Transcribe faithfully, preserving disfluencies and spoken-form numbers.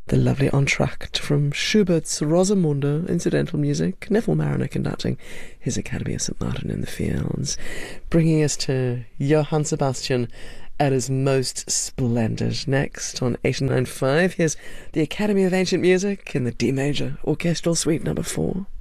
The lovely entr'acte from Schubert's Rosamunde, incidental music, Neville Marriner conducting his Academy of Saint Martin in the Fields, bringing us to Johann Sebastian at his most splendid. Next, on eighty-nine point five, here's the Academy of Ancient Music in the D major Orchestral Suite number four.